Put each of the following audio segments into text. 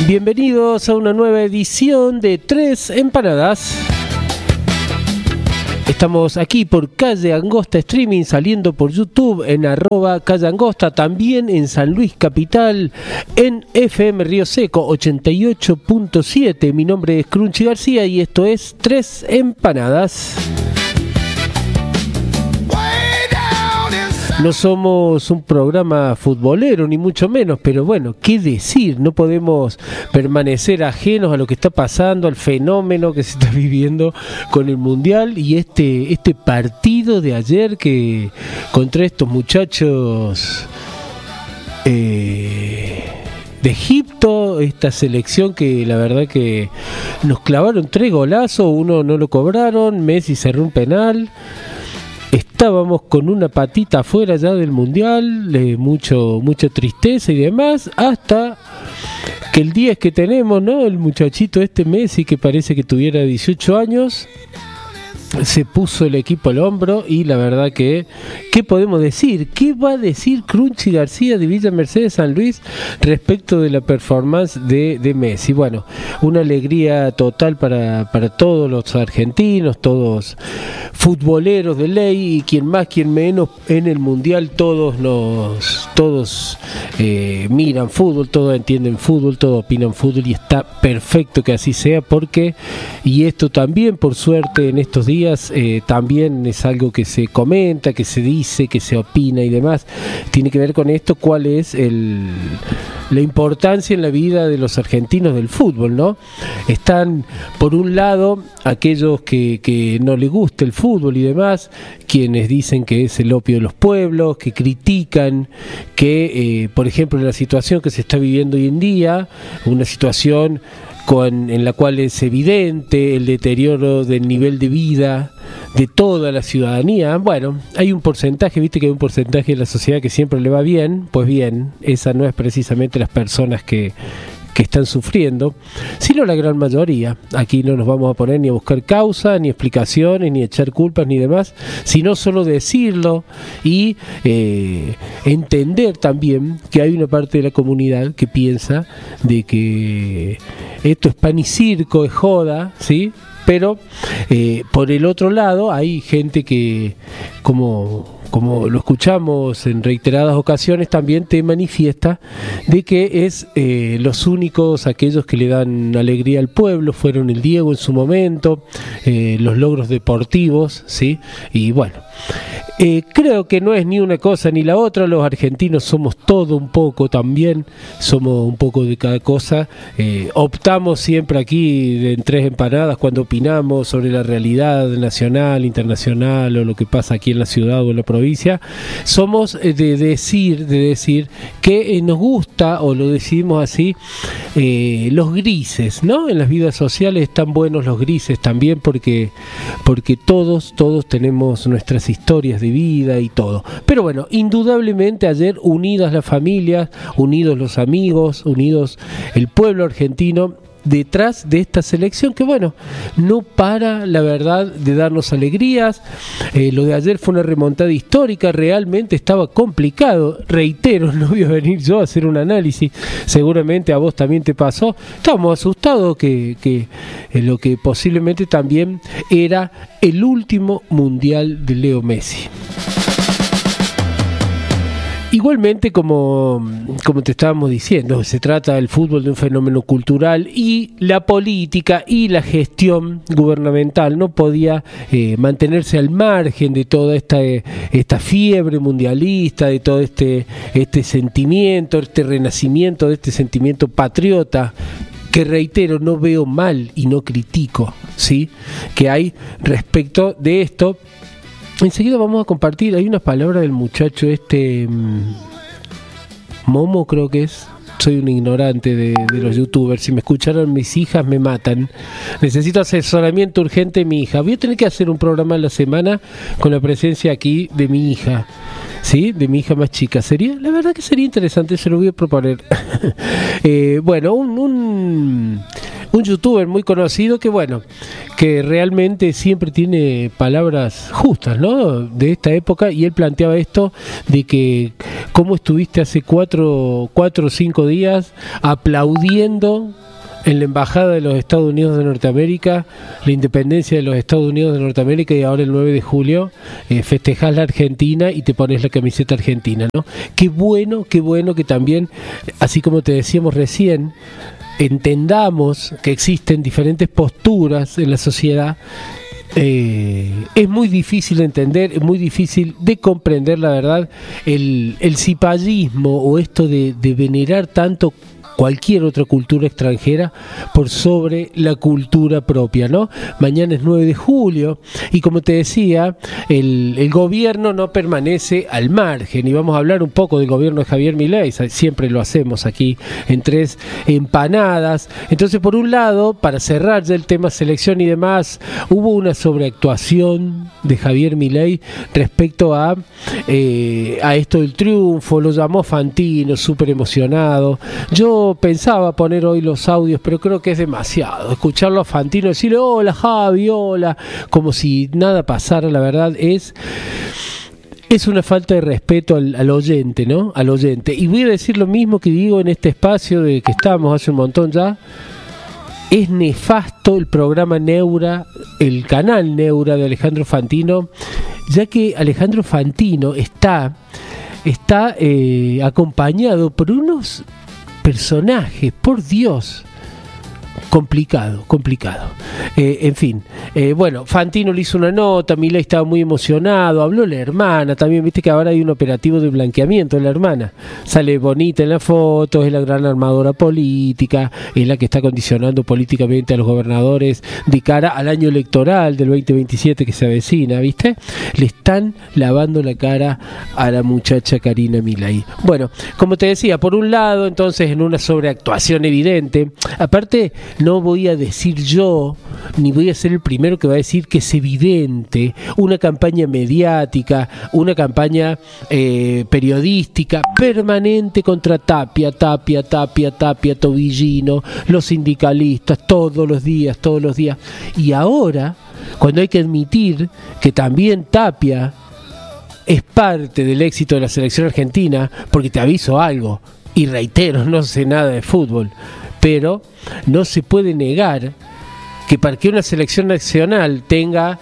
Bienvenidos a una nueva edición de Tres Empanadas. Estamos aquí por Calle Angosta Streaming, saliendo por YouTube en @Calle Angosta, también en San Luis Capital, en FM Río Seco 88.7. Mi nombre es Crunchy García y esto es Tres Empanadas. No somos un programa futbolero, ni mucho menos, pero bueno, ¿qué decir? No podemos permanecer ajenos a lo que está pasando, al fenómeno que se está viviendo con el Mundial y este partido de ayer que contra estos muchachos de Egipto, esta selección que la verdad que nos clavaron 3 golazos, uno no lo cobraron, Messi cerró un penal. Estábamos con una patita afuera ya del Mundial, mucha tristeza y demás, hasta que el 10 que tenemos, ¿no? El muchachito Messi, que parece que tuviera 18 años, se puso el equipo al hombro y la verdad que, ¿qué podemos decir? ¿Qué va a decir Crunchy García de Villa Mercedes San Luis respecto de la performance de Messi? Bueno, una alegría total para todos los argentinos, todos futboleros de ley, y quien más, quien menos en el Mundial, todos miran fútbol, todos entienden fútbol, todos opinan fútbol y está perfecto que así sea, porque, y esto también por suerte en estos días, también es algo que se comenta, que se dice, que se opina y demás, tiene que ver con esto, cuál es la importancia en la vida de los argentinos del fútbol, ¿no? Están, por un lado, aquellos que no les gusta el fútbol y demás, quienes dicen que es el opio de los pueblos, que critican que, por ejemplo, en la situación que se está viviendo hoy en día, una situación en la cual es evidente el deterioro del nivel de vida de toda la ciudadanía. Bueno, hay un porcentaje, viste que hay un porcentaje de la sociedad que siempre le va bien, pues bien, esa no es precisamente las personas que están sufriendo, sino la gran mayoría. Aquí no nos vamos a poner ni a buscar causas, ni explicaciones, ni a echar culpas, ni demás, sino solo decirlo y entender también que hay una parte de la comunidad que piensa de que esto es pan y circo, es joda, ¿sí? Pero por el otro lado hay gente que, como lo escuchamos en reiteradas ocasiones, también te manifiesta de que es los únicos, aquellos que le dan alegría al pueblo, fueron el Diego en su momento, los logros deportivos, ¿sí? Y bueno, creo que no es ni una cosa ni la otra. Los argentinos somos todo un poco también, somos un poco de cada cosa. Optamos siempre aquí en Tres Empanadas cuando opinamos sobre la realidad nacional, internacional o lo que pasa aquí en la ciudad o en la provincia. Somos de decir que nos gusta, o lo decidimos así, los grises, ¿no? En las vidas sociales están buenos los grises también, porque todos tenemos nuestras historias de vida y todo. Pero bueno, indudablemente ayer, unidas las familias, unidos los amigos, unidos el pueblo argentino detrás de esta selección que, bueno, no para, la verdad, de darnos alegrías. Lo de ayer fue una remontada histórica, realmente estaba complicado, reitero, no voy a venir yo a hacer un análisis, seguramente a vos también te pasó, estábamos asustados que lo que posiblemente también era el último mundial de Leo Messi. Igualmente, como te estábamos diciendo, se trata del fútbol de un fenómeno cultural y la política y la gestión gubernamental no podía mantenerse al margen de toda esta fiebre mundialista, de todo este sentimiento, este renacimiento de este sentimiento patriota, que reitero, no veo mal y no critico, ¿sí?, que hay respecto de esto. Enseguida vamos a compartir, hay una palabra del muchacho Momo, creo que es. Soy un ignorante de los youtubers. Si me escucharon mis hijas me matan. Necesito asesoramiento urgente de mi hija. Voy a tener que hacer un programa a la semana con la presencia aquí de mi hija, ¿sí? De mi hija más chica. La verdad que sería interesante, se lo voy a proponer. Bueno, un youtuber muy conocido que bueno, que realmente siempre tiene palabras justas, ¿no? De esta época, y él planteaba esto de que cómo estuviste hace 4 o 5 días aplaudiendo en la embajada de los Estados Unidos de Norteamérica, la independencia de los Estados Unidos de Norteamérica, y ahora el 9 de julio festejás la Argentina y te pones la camiseta argentina, ¿no? Qué bueno que también, así como te decíamos recién, entendamos que existen diferentes posturas en la sociedad. Es muy difícil de entender, es muy difícil de comprender, la verdad, el cipallismo o esto de venerar tanto cualquier otra cultura extranjera por sobre la cultura propia, ¿no? Mañana es 9 de julio y como te decía, el gobierno no permanece al margen, y vamos a hablar un poco del gobierno de Javier Milei, siempre lo hacemos aquí en Tres Empanadas. Entonces, por un lado, para cerrar ya el tema selección y demás, hubo una sobreactuación de Javier Milei respecto a esto del triunfo, lo llamó Fantino, súper emocionado. Yo pensaba poner hoy los audios, pero creo que es demasiado escucharlo a Fantino decirle hola Javi, hola, como si nada pasara. La verdad es una falta de respeto al oyente, ¿no? Al oyente. Y voy a decir lo mismo que digo en este espacio de que estamos hace un montón ya. Es nefasto el programa Neura, el canal Neura de Alejandro Fantino, ya que Alejandro Fantino está acompañado por unos personajes, por Dios, complicado. En fin, bueno, Fantino le hizo una nota, Milei estaba muy emocionado, habló la hermana, también viste que ahora hay un operativo de blanqueamiento de la hermana, sale bonita en la foto, es la gran armadora política, es la que está condicionando políticamente a los gobernadores de cara al año electoral del 2027 que se avecina, viste, le están lavando la cara a la muchacha Karina Milei. Bueno, como te decía, por un lado, entonces, en una sobreactuación evidente, aparte, no voy a decir yo, ni voy a ser el primero que va a decir que es evidente, una campaña mediática, una campaña periodística permanente contra Tapia, Tobillino, los sindicalistas, todos los días. Y ahora, cuando hay que admitir que también Tapia es parte del éxito de la selección argentina, porque te aviso algo, y reitero, no sé nada de fútbol, pero no se puede negar que para que una selección nacional tenga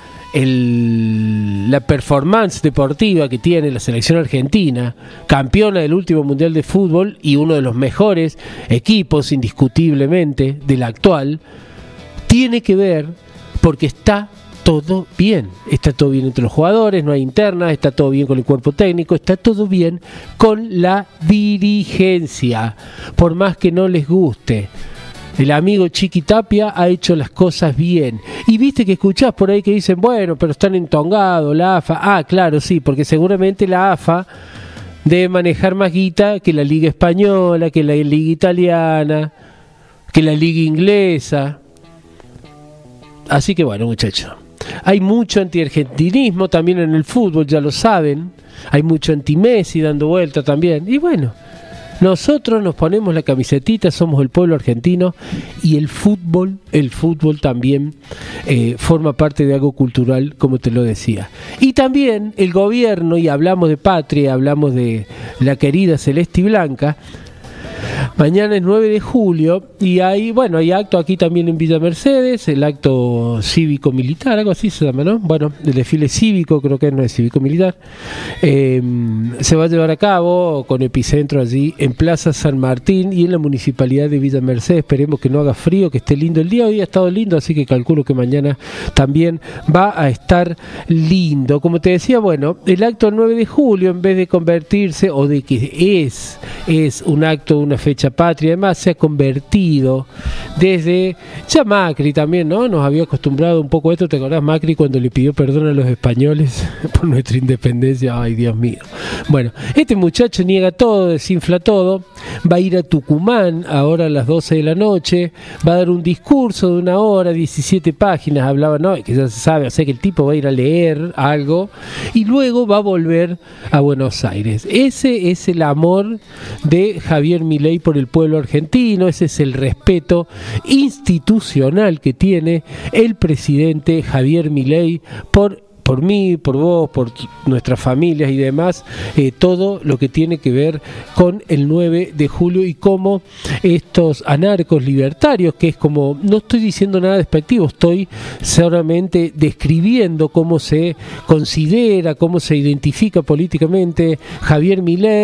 la performance deportiva que tiene la selección argentina, campeona del último mundial de fútbol y uno de los mejores equipos indiscutiblemente del actual, tiene que ver porque está todo bien entre los jugadores, no hay internas, está todo bien con el cuerpo técnico, está todo bien con la dirigencia, por más que no les guste. El amigo Chiqui Tapia ha hecho las cosas bien. Y viste que escuchás por ahí que dicen, bueno, pero están entongados, la AFA. Ah, claro, sí, porque seguramente la AFA debe manejar más guita que la Liga Española, que la Liga Italiana, que la Liga Inglesa. Así que bueno, muchachos, hay mucho anti-argentinismo también en el fútbol, ya lo saben. Hay mucho anti-Messi dando vuelta también. Y bueno, nosotros nos ponemos la camisetita, somos el pueblo argentino, y el fútbol también forma parte de algo cultural, como te lo decía. Y también el gobierno, y hablamos de patria, hablamos de la querida Celeste y Blanca. Mañana es 9 de julio y hay acto aquí también en Villa Mercedes, el acto cívico-militar, algo así se llama, ¿no? Bueno, el desfile cívico, creo que no es cívico-militar, se va a llevar a cabo con epicentro allí en Plaza San Martín y en la municipalidad de Villa Mercedes. Esperemos que no haga frío, que esté lindo el día. Hoy ha estado lindo, así que calculo que mañana también va a estar lindo. Como te decía, bueno, el acto del 9 de julio, en vez de convertirse, o de que es un acto, una fecha patria, además se ha convertido desde ya Macri también, ¿no? Nos había acostumbrado un poco a esto. ¿Te acordás Macri cuando le pidió perdón a los españoles por nuestra independencia? Ay, Dios mío. Bueno, este muchacho niega todo, desinfla todo, va a ir a Tucumán ahora a las 12 de la noche, va a dar un discurso de 1 hora, 17 páginas, hablaba, no, que ya se sabe, o sea que el tipo va a ir a leer algo y luego va a volver a Buenos Aires. Ese es el amor de Javier Milei por el pueblo argentino, ese es el respeto institucional que tiene el presidente Javier Milei por mí, por vos, por nuestras familias y demás, todo lo que tiene que ver con el 9 de julio y cómo estos anarcos libertarios, que es como, no estoy diciendo nada despectivo, estoy solamente describiendo cómo se considera, cómo se identifica políticamente Javier Milei,